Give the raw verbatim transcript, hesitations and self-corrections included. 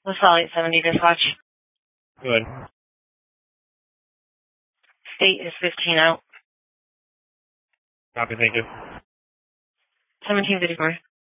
LaSalle eight seventy, dispatch. Good. State is fifteen out. Copy, thank you. seventeen fifty-four.